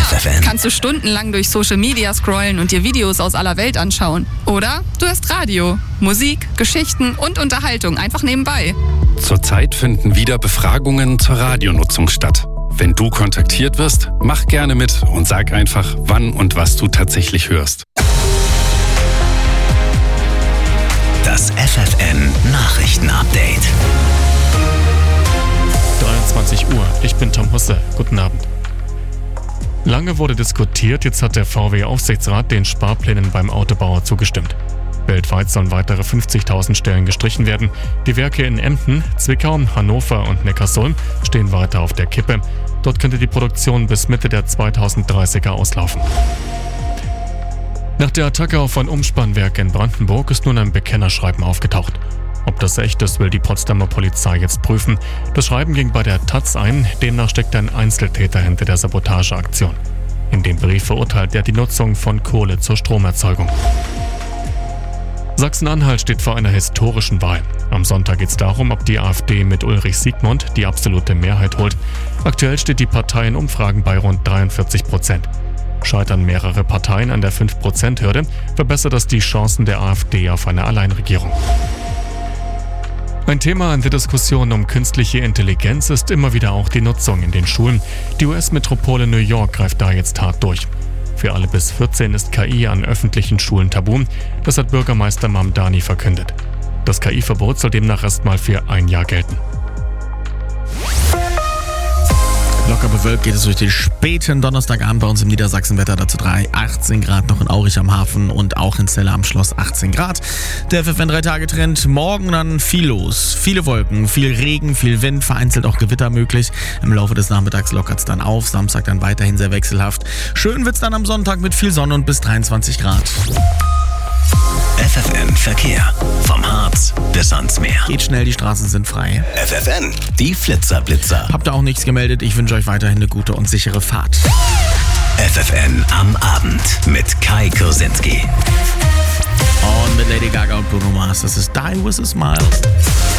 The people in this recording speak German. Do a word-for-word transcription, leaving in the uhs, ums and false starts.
F F N. Kannst du stundenlang durch Social Media scrollen und dir Videos aus aller Welt anschauen. Oder du hörst Radio, Musik, Geschichten und Unterhaltung einfach nebenbei. Zurzeit finden wieder Befragungen zur Radionutzung statt. Wenn du kontaktiert wirst, mach gerne mit und sag einfach, wann und was du tatsächlich hörst. Das F F N Nachrichtenupdate. dreiundzwanzig Uhr, ich bin Tom Husse. Guten Abend. Lange wurde diskutiert, jetzt hat der V W-Aufsichtsrat den Sparplänen beim Autobauer zugestimmt. Weltweit sollen weitere fünfzigtausend Stellen gestrichen werden. Die Werke in Emden, Zwickau, Hannover und Neckarsulm stehen weiter auf der Kippe. Dort könnte die Produktion bis Mitte der zweitausenddreißiger auslaufen. Nach der Attacke auf ein Umspannwerk in Brandenburg ist nun ein Bekennerschreiben aufgetaucht. Ob das echt ist, will die Potsdamer Polizei jetzt prüfen. Das Schreiben ging bei der Taz ein, demnach steckt ein Einzeltäter hinter der Sabotageaktion. In dem Brief verurteilt er die Nutzung von Kohle zur Stromerzeugung. Sachsen-Anhalt steht vor einer historischen Wahl. Am Sonntag geht es darum, ob die AfD mit Ulrich Siegmund die absolute Mehrheit holt. Aktuell steht die Partei in Umfragen bei rund dreiundvierzig Prozent. Scheitern mehrere Parteien an der fünf Prozent Hürde, verbessert das die Chancen der AfD auf eine Alleinregierung. Ein Thema in der Diskussion um künstliche Intelligenz ist immer wieder auch die Nutzung in den Schulen. Die U S-Metropole New York greift da jetzt hart durch. Für alle bis vierzehn ist K I an öffentlichen Schulen tabu. Das hat Bürgermeister Mamdani verkündet. Das K I-Verbot soll demnach erstmal für ein Jahr gelten. Locker bewölkt geht es durch den späten Donnerstagabend bei uns im Niedersachsenwetter. Dazu drei, achtzehn Grad noch in Aurich am Hafen und auch in Celle am Schloss achtzehn Grad. Der F F N drei Tage Trend. Morgen dann viel los. Viele Wolken, viel Regen, viel Wind, vereinzelt auch Gewitter möglich. Im Laufe des Nachmittags lockert es dann auf. Samstag dann weiterhin sehr wechselhaft. Schön wird's dann am Sonntag mit viel Sonne und bis dreiundzwanzig Grad. F F N Verkehr. Vom Harz bis ans Meer. Geht schnell, die Straßen sind frei. F F N, die Flitzer-Blitzer. Habt ihr auch nichts gemeldet? Ich wünsche euch weiterhin eine gute und sichere Fahrt. F F N am Abend mit Kai Kursinski. Und mit Lady Gaga und Bruno Mars. Das ist Die With A Smile.